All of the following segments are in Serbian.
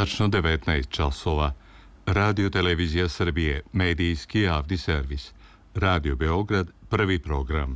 Tačno 19 časova. Radio Televizija Srbije, medijski javni servis. Radio Beograd, prvi program.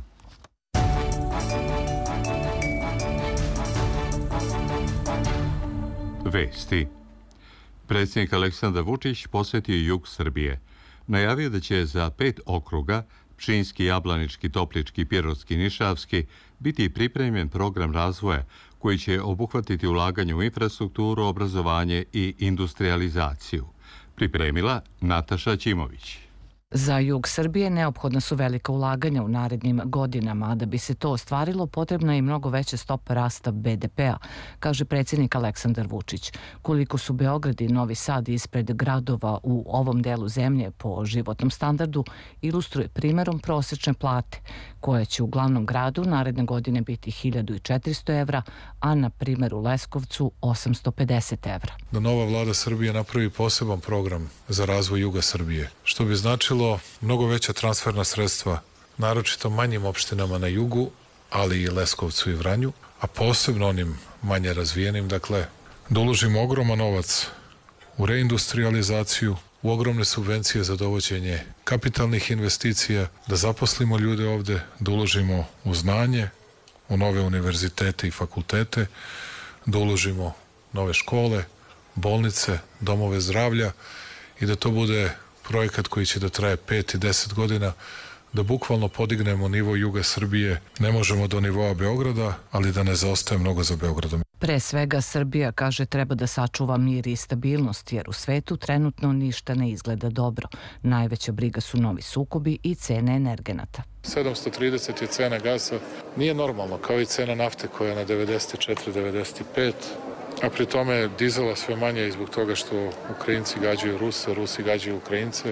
Vesti. Predsjednik Aleksandar Vučić posjetio jug Srbije. Najavio da će za 5 okruga, Pčinjski, Jablanički, Toplički, Pirotski, Nišavski, biti pripremljen program razvoja koji će obuhvatiti ulaganje u infrastrukturu, obrazovanje i industrializaciju. Pripremila Nataša Ćimović. Za jug Srbije neophodna su velika ulaganja u narednim godinama, a da bi se to ostvarilo potrebna je i mnogo veća stopa rasta BDP-a, kaže predsjednik Aleksandar Vučić. Koliko su Beograd i Novi Sad ispred gradova u ovom delu zemlje po životnom standardu, ilustruje primjerom prosječne plate, koja će u glavnom gradu naredne godine biti 1400 evra, a na primjer u Leskovcu 850 evra. Da nova vlada Srbije napravi poseban program za razvoj juga Srbije, što bi značilo mnogo veća transferna sredstva, naročito manjim opštinama na jugu, ali i Leskovcu i Vranju, a posebno onim manje razvijenim, dakle, da uložimo ogroman novac u reindustrializaciju, u ogromne subvencije za dovođenje kapitalnih investicija, da zaposlimo ljude ovde, da uložimo u znanje, u nove univerzitete i fakultete, da uložimo nove škole, bolnice, domove zdravlja i da to bude projekat koji će da traje 5 i 10 godina, da bukvalno podignemo nivo juga Srbije. Ne možemo do nivoa Beograda, ali da ne zaostaje mnogo za Beogradom. Pre svega Srbija, kaže, treba da sačuva mir i stabilnost, jer u svetu trenutno ništa ne izgleda dobro. Najveća briga su novi sukobi i cene energenata. 730 je cena gasa. Nije normalno, kao i cena nafte koja je na 94-95, a pri tome dizela sve manje i zbog toga što Ukrajinci gađaju Ruse, Rusi gađaju Ukrajince.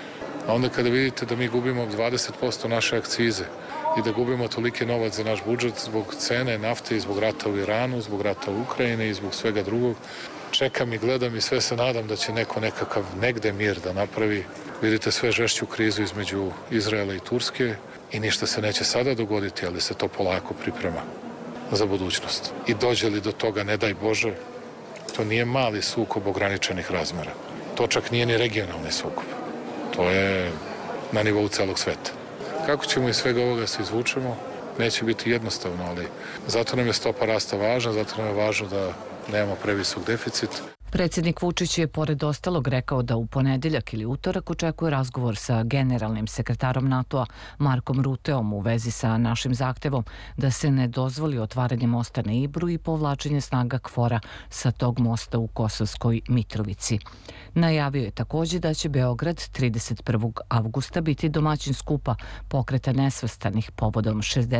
A onda kada vidite da mi gubimo 20% naše akcize i da gubimo toliki novac za naš budžet zbog cene nafte i zbog rata u Iranu, zbog rata u Ukrajini i zbog svega drugog, čekam i gledam i sve se nadam da će neko nekakav negde mir da napravi. Vidite sve žešću krizu između Izraela i Turske i ništa se neće sada dogoditi, ali se to polako priprema za budućnost. I dođe li do toga, ne daj Bože, to nije mali sukob ograničenih razmera. To čak nije ni regionalni sukob. To je na nivou celog sveta. Kako ćemo iz svega ovoga se izvučemo, neće biti jednostavno, ali zato nam je stopa rasta važna, zato nam je važno da nemamo previsok deficit. Predsjednik Vučić je pored ostalog rekao da u ponedeljak ili utorak očekuje razgovor sa generalnim sekretarom NATO-a Markom Ruteom u vezi sa našim zahtevom da se ne dozvoli otvaranje mosta na Ibru i povlačenje snaga KFOR-a sa tog mosta u Kosovskoj Mitrovici. Najavio je također da će Beograd 31. avgusta biti domaćin skupa Pokreta nesvrstanih povodom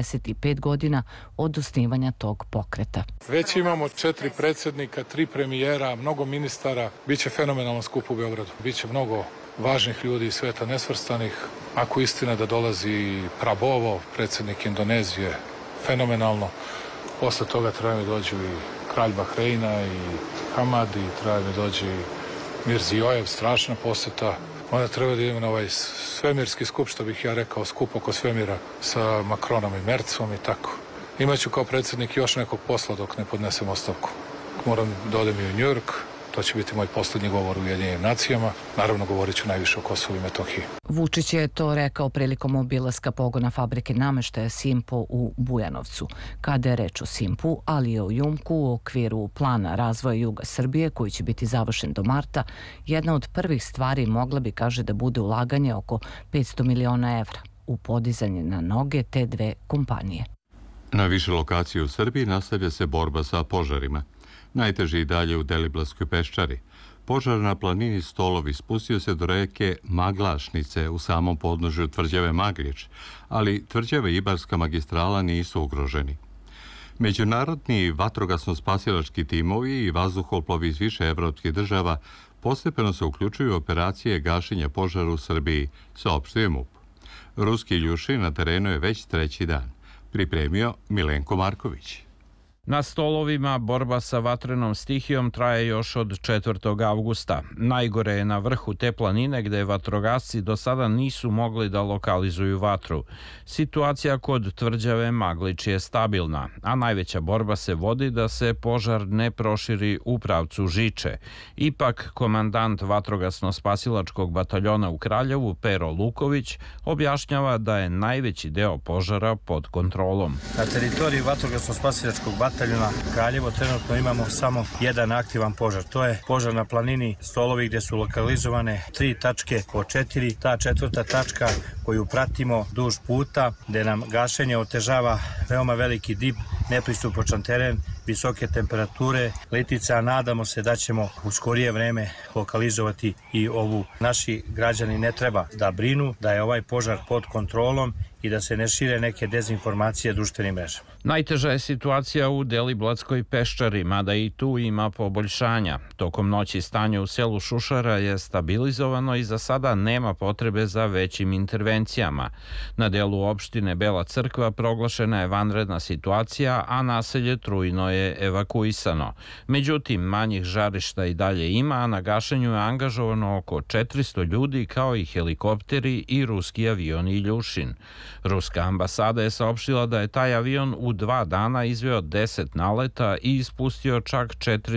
65 godina od osnivanja tog pokreta. Već imamo 4 predsjednika, 3 premijera, mnogo ministara. Biće fenomenalan skup u Beogradu. Biće mnogo važnih ljudi iz sveta nesvrstanih. Ako istina da dolazi Prabovo, predsjednik Indonezije, fenomenalno. Posle toga treba mi dođu i kralj Bahreina i Hamad i treba mi dođu i Mirzijojev, strašna posjeta. Onda treba da idemo na ovaj svemirski skup, što bih ja rekao, skup oko svemira sa Makronom i Mercom i tako. Imaću kao predsjednik još nekog posla dok ne podnesem ostavku. Moram da odem i u Njujork, to će biti moj posljednji govor u Ujedinjenim nacijama. Naravno, govorit ću najviše o Kosovu i Metohiji. Vučić je to rekao prilikom obilaska pogona fabrike nameštaja Simpo u Bujanovcu. Kada je reč o Simpu, ali i o Jumku u okviru plana razvoja juga Srbije, koji će biti završen do marta, jedna od prvih stvari mogla bi, kaže, da bude ulaganje oko 500 miliona evra u podizanje na noge te dve kompanije. Na više lokacije u Srbiji nastavlja se borba sa požarima. Najteži i dalje u Deliblatskoj peščari. Požar na planini Stolovi spustio se do reke Maglašnice u samom podnožju tvrđave Maglič, ali tvrđave Ibarska magistrala nisu ugroženi. Međunarodni vatrogasno-spasilački timovi i vazduhoplovi iz više evropskih država postepeno se uključuju u operacije gašenja požara u Srbiji, saopštio MUP. Ruski Iljušin na terenu je već 3. dan. Pripremio Milenko Marković. Na Stolovima borba sa vatrenom stihijom traje još od 4. avgusta. Najgore je na vrhu te planine gde vatrogasci do sada nisu mogli da lokalizuju vatru. Situacija kod tvrđave Maglič je stabilna, a najveća borba se vodi da se požar ne proširi u pravcu Žiče. Ipak, komandant vatrogasno-spasilačkog bataljona u Kraljevu, Pero Luković, objašnjava da je najveći deo požara pod kontrolom. Na teritoriji vatrogasno-spasilačkog bataljona Kraljevo trenutno imamo samo jedan aktivan požar. To je požar na planini Stolovi gdje su lokalizovane 3 tačke od 4. Ta 4. tačka koju pratimo duž puta gdje nam gašenje otežava veoma veliki dip, nepristupačan teren, visoke temperature, litica. Nadamo se da ćemo u skorije vreme lokalizovati i ovu. Naši građani ne treba da brinu da je ovaj požar pod kontrolom i da se ne šire neke dezinformacije društvenim mrežama. Najteža je situacija u Deliblatskoj peščari, mada i tu ima poboljšanja. Tokom noći stanje u selu Šušara je stabilizovano i za sada nema potrebe za većim intervencijama. Na delu opštine Bela Crkva proglašena je vanredna situacija, a naselje Trujno je evakuisano. Međutim, manjih žarišta i dalje ima, a na gašenju je angažovano oko 400 ljudi kao i helikopteri i ruski avion Iljušin. Ruska ambasada je saopštila da je taj avion u 2 dana izveo 10 naleta i ispustio čak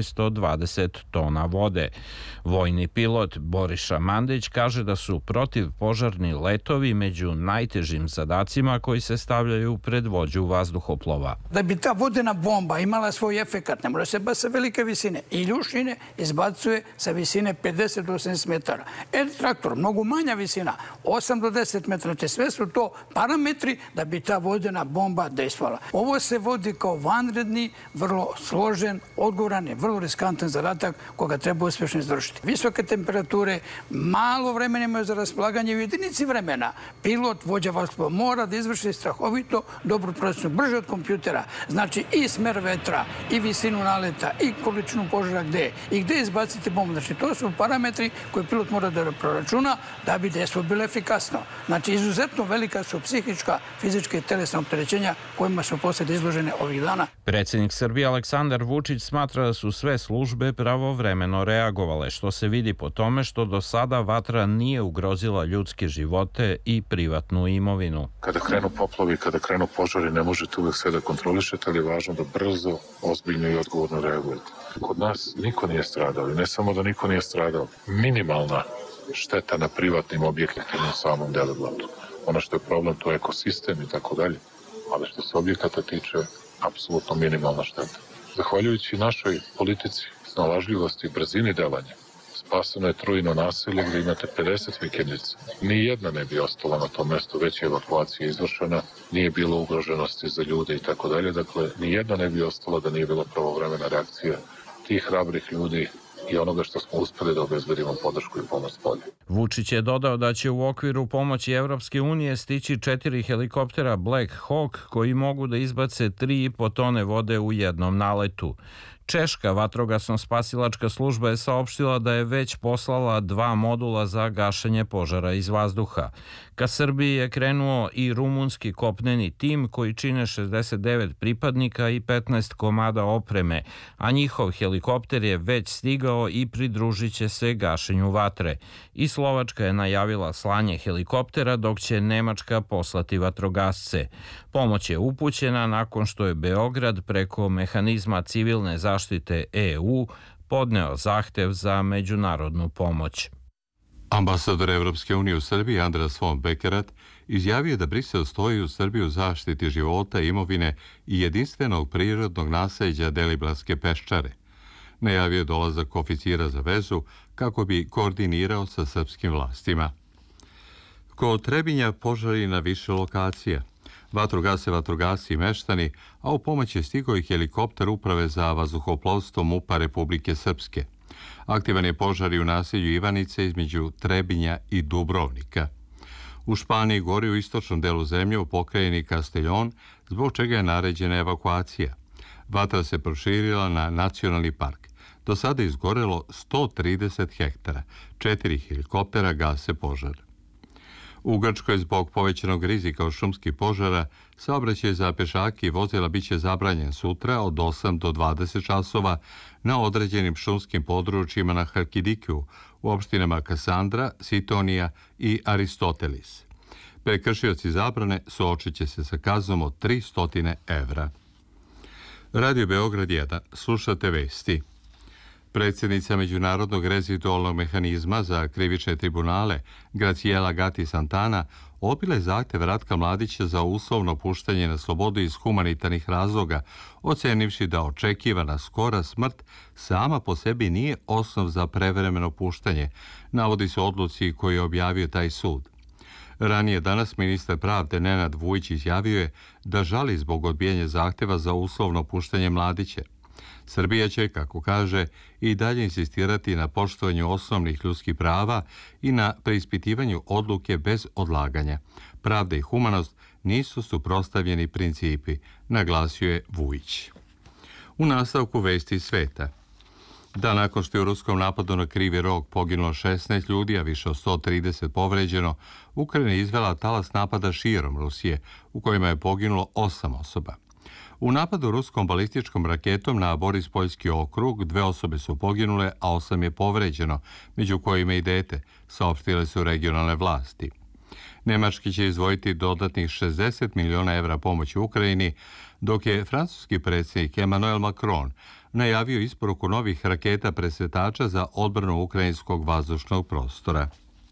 420 tona vode. Vojni pilot Boriša Mandić kaže da su protivpožarni letovi među najtežim zadacima koji se stavljaju pred vođu vazduhoplova. Da bi ta vodena bomba imala svoj efekat, ne može se baciti sa velike visine. Iljušine izbacuje sa visine 50 do 80 metara. Traktor, mnogo manja visina, 8 do 10 metara. Znači sve su to parametri da bi ta vodena bomba dejstvovala. Ovo se vodi kao vanredni, vrlo složen, odgovoran i vrlo riskantan zadatak koga treba uspješno izvršiti. Visoke temperature, malo vremena imaju za raspolaganje u jedinici vremena. Pilot, vođa vazduhoplova mora da izvrši strahovito dobru procenu, brže od kompjutera. Znači i smer vetra, i visinu naleta, i količinu požara gde i gde izbaciti bombu. Znači to su parametri koje pilot mora da proračuna da bi dejstvo bilo efikasno. Znači izuzetno velika su psihička, fizička i telesna opterećenja kojima su posljedice izložene ovih dana. Predsjednik Srbije Aleksandar Vučić smatra da su sve službe pravovremeno reagovale, što se vidi po tome što do sada vatra nije ugrozila ljudske živote i privatnu imovinu. Kada krenu poplavi, kada krenu požari, ne možete uvek sve da kontrolišete, ali je važno da brzo, ozbiljno i odgovorno reagujete. Kod nas niko nije stradao i ne samo da niko nije stradao, minimalna šteta na privatnim objektima u samom Deliblatu. Ono što je problem, to je ekosistem i tako dalje, ali što se objekata tiče, apsolutno minimalna šteta. Zahvaljujući našoj politici, snalažljivosti i brzini delanja, spaseno je Trujno naselje gdje imate 50 vikendica. Nijedna ne bi ostala na tom mestu, već je evakuacija izvršena, nije bilo ugroženosti za ljude i tako dalje. Dakle, nijedna ne bi ostala da nije bila pravovremena reakcija tih hrabrih ljudi i onoga što smo uspeli da obezbedimo podršku i pomoć polje. Vučić je dodao da će u okviru pomoći Evropske unije stići 4 helikoptera Black Hawk koji mogu da izbace 3,5 tone vode u jednom naletu. Češka vatrogasno-spasilačka služba je saopštila da je već poslala 2 modula za gašenje požara iz vazduha. Ka Srbiji je krenuo i rumunski kopneni tim koji čine 69 pripadnika i 15 komada opreme, a njihov helikopter je već stigao i pridružit će se gašenju vatre. I Slovačka je najavila slanje helikoptera, dok će Nemačka poslati vatrogasce. Pomoć je upućena nakon što je Beograd preko mehanizma civilne zaštite EU podneo zahtev za međunarodnu pomoć. Ambasador Evropske unije u Srbiji Andreas von Bekerat izjavio da Brisel stoji u Srbiji u zaštiti života, imovine i jedinstvenog prirodnog nasljeđa Deliblatske peščare. Najavio je dolazak oficira za vezu kako bi koordinirao sa srpskim vlastima. Kod Trebinja požari na više lokacija. Vatru gase vatrogasci i meštani, a u pomoć je stigao i helikopter Uprave za vazduhoplovstvo MUP-a Republike Srpske. Aktivan je požar i u naselju Ivanice između Trebinja i Dubrovnika. U Španiji gori u istočnom delu zemlje u pokrajini Castellón, zbog čega je naređena evakuacija. Vatra se proširila na nacionalni park. Do sada je izgorelo 130 hektara. 4 helikoptera gase požar. U Grčkoj zbog povećanog rizika od šumskih požara saobraćaj za pešake i vozila biće zabranjen sutra od 8 do 20 časova na određenim šumskim područjima na Halkidikiju u opštinama Kasandra, Sitonija i Aristotelis. Prekršioci zabrane suočit će se sa kaznom od 300 evra. Radio Beograd 1. Slušate vesti. Predsjednica Međunarodnog rezidualnog mehanizma za krivične tribunale Graciela Gatti Santana odbila je zahtev Ratka Mladića za uslovno puštanje na slobodu iz humanitarnih razloga, ocenivši da očekivana skora smrt sama po sebi nije osnov za prevremeno puštanje, navodi se u odluci koju je objavio taj sud. Ranije danas ministar pravde Nenad Vujić izjavio je da žali zbog odbijanja zahteva za uslovno puštanje Mladića. Srbija će, kako kaže, i dalje insistirati na poštovanju osnovnih ljudskih prava i na preispitivanju odluke bez odlaganja. Pravda i humanost nisu suprotstavljeni principi, naglasio je Vujić. U nastavku vesti sveta. Da, nakon što je u ruskom napadu na Krivi rog poginulo 16 ljudi, a više od 130 povređeno, Ukrajina je izvela talas napada širom Rusije, u kojima je poginulo 8 osoba. U napadu ruskom balističkom raketom na Borispoljski okrug 2 osobe su poginule, a 8 je povređeno, među kojima i dete, saopštile su regionalne vlasti. Nemački će izdvojiti dodatnih 60 miliona evra pomoći Ukrajini, dok je francuski predsjednik Emmanuel Macron najavio isporuku novih raketa presretača za odbranu ukrajinskog vazdušnog prostora.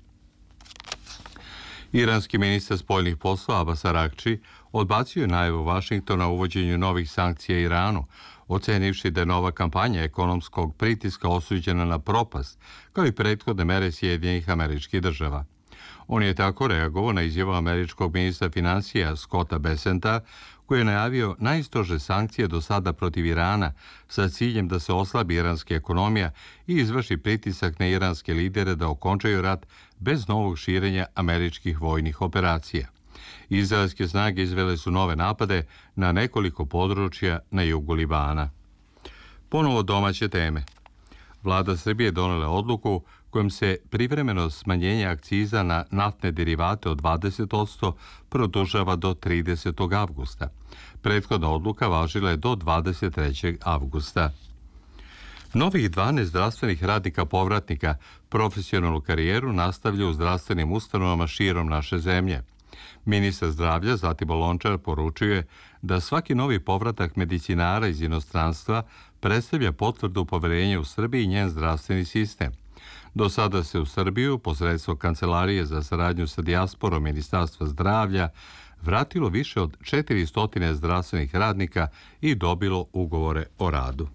Iranski ministar spoljnih poslova Abbas Araghči odbacio je najavu Vašingtona o uvođenju novih sankcija Iranu, ocenivši da je nova kampanja ekonomskog pritiska osuđena na propast, kao i prethodne mere Sjedinjenih Američkih Država. On je tako reagovao na izjavu američkog ministra financija Scotta Bessenta, koji je najavio najstrože sankcije do sada protiv Irana sa ciljem da se oslabi iranska ekonomija i izvrši pritisak na iranske lidere da okončaju rat bez novog širenja američkih vojnih operacija. Izraelske snage izvele su nove napade na nekoliko područja na jugu Libana. Ponovo domaće teme. Vlada Srbije donela odluku kojom se privremeno smanjenje akciza na naftne derivate od 20% produžava do 30. avgusta. Prethodna odluka važila je do 23. avgusta. Novih 12 zdravstvenih radnika povratnika profesionalnu karijeru nastavlja u zdravstvenim ustanovama širom naše zemlje. Ministar zdravlja Zlatibor Lončar poručuje da svaki novi povratak medicinara iz inostranstva predstavlja potvrdu poverenja u Srbiji i njen zdravstveni sistem. Do sada se u Srbiju, posredstvom Kancelarije za saradnju sa dijasporom Ministarstva zdravlja, vratilo više od 400 zdravstvenih radnika i dobilo ugovore o radu.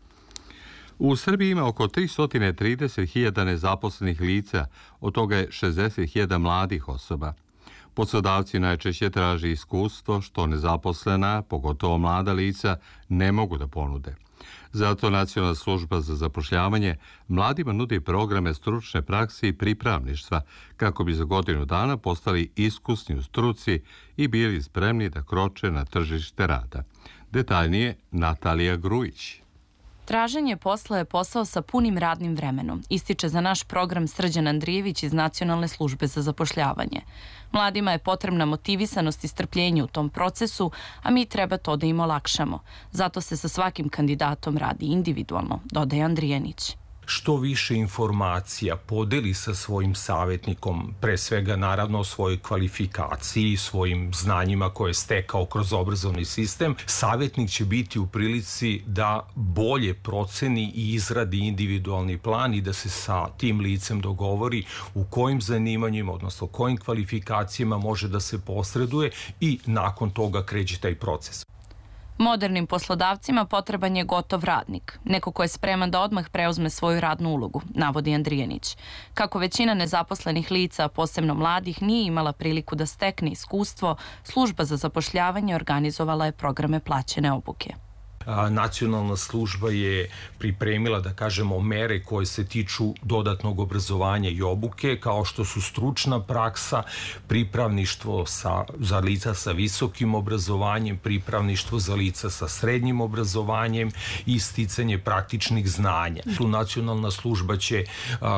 U Srbiji ima oko 330.000 nezaposlenih lica, od toga je 60.000 mladih osoba. Poslodavci najčešće traže iskustvo što nezaposlena, pogotovo mlada lica, ne mogu da ponude. Zato Nacionalna služba za zapošljavanje mladima nudi programe stručne prakse i pripravništva kako bi za godinu dana postali iskusni u struci i bili spremni da kroče na tržište rada. Detaljnije Natalija Grujić. Traženje posla je posao sa punim radnim vremenom, ističe za naš program Srđan Andrijević iz Nacionalne službe za zapošljavanje. Mladima je potrebna motivisanost i strpljenje u tom procesu, a mi treba to da im olakšamo. Zato se sa svakim kandidatom radi individualno, dodaje Andrijanić. Što više informacija podeli sa svojim savjetnikom, pre svega naravno o svojoj kvalifikaciji, svojim znanjima koje je stekao kroz obrazovni sistem, savjetnik će biti u prilici da bolje proceni i izradi individualni plan i da se sa tim licem dogovori u kojim zanimanjima, odnosno kojim kvalifikacijama može da se posreduje i nakon toga kreće taj proces. Modernim poslodavcima potreban je gotov radnik, neko ko je spreman da odmah preuzme svoju radnu ulogu, navodi Andrijanić. Kako većina nezaposlenih lica, posebno mladih, nije imala priliku da stekne iskustvo, služba za zapošljavanje organizovala je programe plaćene obuke. Nacionalna služba je pripremila, da kažemo, mere koje se tiču dodatnog obrazovanja i obuke, kao što su stručna praksa, pripravništvo za lica sa visokim obrazovanjem, pripravništvo za lica sa srednjim obrazovanjem i sticanje praktičnih znanja. Tu nacionalna služba će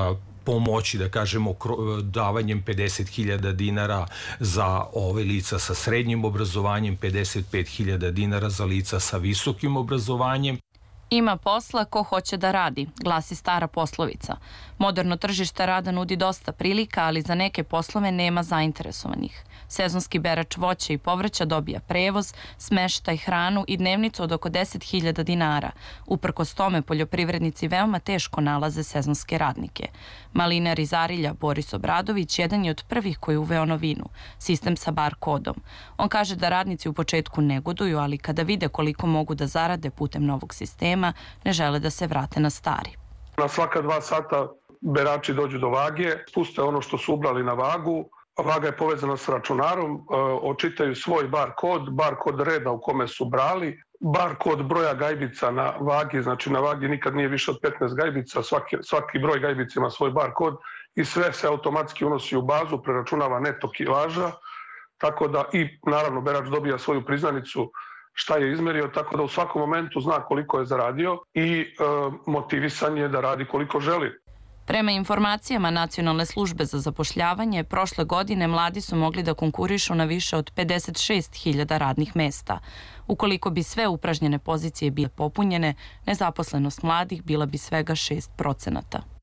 pomoći, da kažemo, davanjem 50.000 dinara za ove lica sa srednjim obrazovanjem, 55.000 dinara za lica sa visokim obrazovanjem. Ima posla ko hoće da radi, glasi stara poslovica. Moderno tržište rada nudi dosta prilika, ali za neke poslove nema zainteresovanih. Sezonski berač voća i povrća dobija prevoz, smeštaj, hranu i dnevnicu od oko 10.000 dinara. Uprkos tome, poljoprivrednici veoma teško nalaze sezonske radnike. Malinar iz Arilja Boris Obradović jedan je od prvih koji je uveo novinu, sistem sa bar kodom. On kaže da radnici u početku negoduju, ali kada vide koliko mogu da zarade putem novog sistema, ne žele da se vrate na stari. Na svaka 2 sata berači dođu do vage, spuste ono što su ubrali na vagu, vaga je povezana s računarom, očitaju svoj bar kod reda u kome su brali, bar kod broja gajbica na vagi, znači na vagi nikad nije više od 15 gajbica, svaki broj gajbica ima svoj bar kod i sve se automatski unosi u bazu, preračunava neto kilaža, tako da i naravno berač dobija svoju priznanicu šta je izmerio, tako da u svakom momentu zna koliko je zaradio i motivisan je da radi koliko želi. Prema informacijama Nacionalne službe za zapošljavanje, prošle godine mladi su mogli da konkurišu na više od 56.000 radnih mesta. Ukoliko bi sve upražnjene pozicije bile popunjene, nezaposlenost mladih bila bi svega 6%.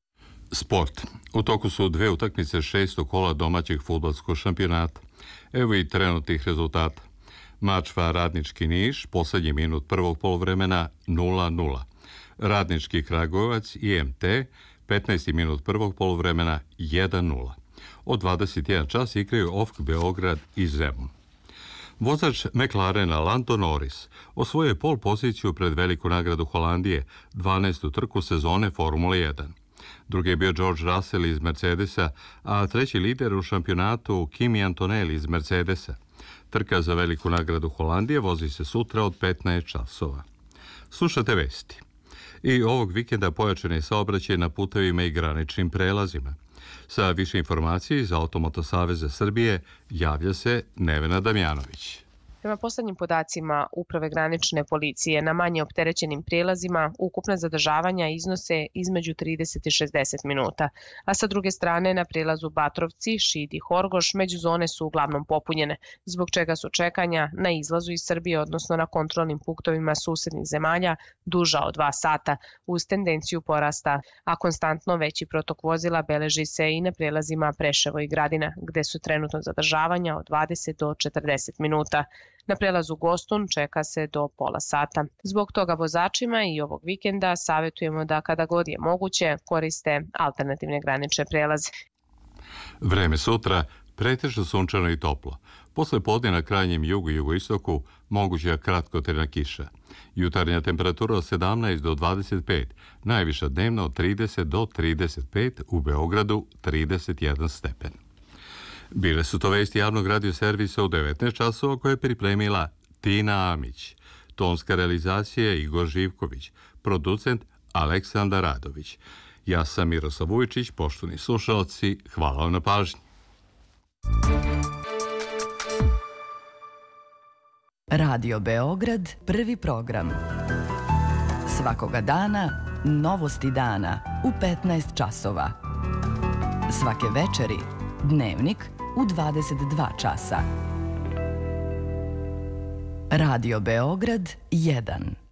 Sport. U toku su 2 utakmice 6. kola domaćeg fudbalskog šampionata. Evo i trenutnih rezultata. Mačva Radnički Niš, poslednji minut prvog poluvremena 0-0. Radnički Kragujevac IMT, 15. minut prvog poluvremena 1-0. Od 21 čas igraju OFK Beograd i Zemun. Vozač McLarena Lando Norris osvojio je pol poziciju pred veliku nagradu Holandije, 12. trku sezone Formule 1. Drugi je bio George Russell iz Mercedesa, a treći lider u šampionatu Kimi Antonelli iz Mercedesa. Trka za veliku nagradu Holandije vozi se sutra od 15 časova. Slušate vesti. I ovog vikenda pojačan je saobraćaj na putevima i graničnim prelazima. Sa više informacije iz Automoto saveza Srbije javlja se Nevena Damjanović. Prema poslednjim podacima Uprave granične policije na manje opterećenim prijelazima ukupna zadržavanja iznose između 30 i 60 minuta, a sa druge strane na prijelazu Batrovci, Šid i Horgoš međuzone su uglavnom popunjene, zbog čega su čekanja na izlazu iz Srbije, odnosno na kontrolnim punktovima susednih zemalja, duža od 2 sata, uz tendenciju porasta, a konstantno veći protok vozila beleži se i na prijelazima Preševo i Gradina, gde su trenutno zadržavanja od 20 do 40 minuta. Na prelazu Gostun čeka se do pola sata. Zbog toga vozačima i ovog vikenda savjetujemo da kada god je moguće koriste alternativne granične prelaze. Vreme sutra pretežno sunčano i toplo. Posle podne na krajnjem jugu i jugoistoku moguća kratkotrajna kiša. Jutarnja temperatura od 17 do 25, najviša dnevna od 30 do 35, u Beogradu 31 stepen. Bile su to vesti javnog radioservisa u 19 časova koje je pripremila Tina Amić. Tonska realizacija Igor Živković, producent Aleksandar Radović. Ja sam Miroslav Vujčić, poštovani slušalci, hvala vam na pažnji. Radio Beograd, prvi program. Svakoga dana, novosti dana u 15 časova. Svake večeri, dnevnik u 22 časa. Radio Beograd 1